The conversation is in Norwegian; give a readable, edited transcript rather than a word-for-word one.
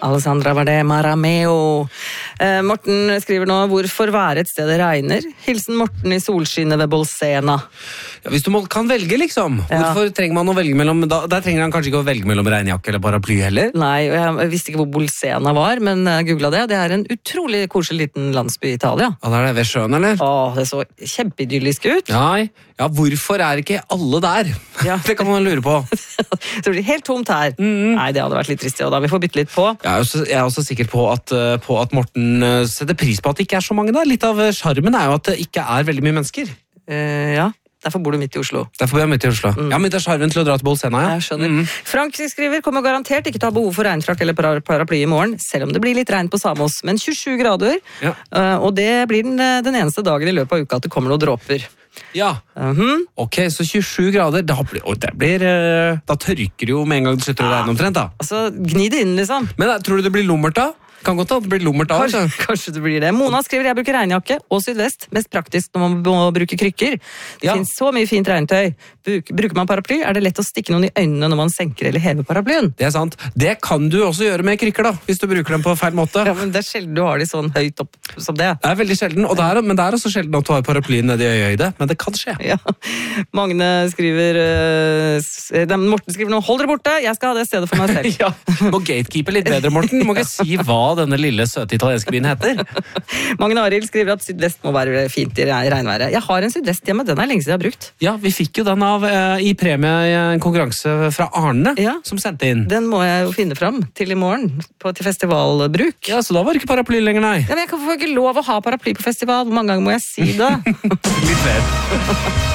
Alessandra var det, Marameo. Morten skriver nå, hvorfor være et sted det regner? Hilsen Morten i solskinnet ved Bolsena. Ja, hvis du kan velge, liksom. Hvorfor trenger man å velge mellom... Der trenger han kanskje ikke å velge mellom regnjakke eller paraply heller. Nei, jeg visste ikke hvor Bolsena var, men jeg googlet det. Det er en utrolig koselig liten landsby i Italia. Ja, det er det ved sjøen, eller? Det så kjempeidyllisk ut. Ja, hvorfor er ikke alle der? Ja. Det kan man lure på. Så blir det helt tomt her. Nei, det hadde vært litt trist, og da vi får bytte litt på. Jeg er også sikker på at Morten setter pris på at det ikke er så mange der. Litt av charmen er jo at det ikke er veldig mye mennesker. Ja, derfor bor du midt i Oslo. Derfor bor jeg midt i Oslo. Ja, men det er charmen til å dra til Bolsena, ja. Jeg skjønner. Frank skriver, kommer garantert ikke til å ha behov for regnfrakk eller paraply i morgen, selv om det blir litt regn på Samos, men 27 grader, og det blir den eneste dagen i løpet av uka at det kommer noen dråper. Ja, ok, så 27 grader, da tørker det jo med en gang det slutter å regne omtrent da. Altså, gni det inn liksom. Men tror du det blir lummert da? Kan godt da, det blir lummert da. Kanskje det blir det. Mona skriver, jeg bruker regnjakke og sydvest, mest praktisk når man må bruke krykker. Det finnes så mye fint regntøy. Bruker man paraply, er det lett å stikke noen i øynene når man senker eller hever paraplyen. Det er sant. Det kan du også gjøre med krykker da, hvis du bruker dem på feil måte. Ja, men det er sjelden du har de sånn høyt opp som det. Det er veldig sjelden, men det er også sjelden at du har paraplyen nede i øyehøyde, men det kan skje. Ja. Magne skriver, Morten skriver nå, hold dere borte, jeg skal ha det stedet for meg selv. Ja, må gatekeeper litt bedre, Morten. Må ikke si hva denne lille søte italienske byen heter. Magne Arild skriver at sydvest må være fint i regnværet. Jeg har en sydvest hjemme, den er lenge siden jeg har brukt. Ja, vi fikk jo den i premie i en konkurranse fra Arne, som sendte inn. Den må jeg jo finne fram til i morgen, til festivalbruk. Ja, så da var det ikke paraply lenger, nei. Ja, men jeg kan få ikke lov å ha paraply på festival. Hvor mange ganger må jeg si det? Litt mer.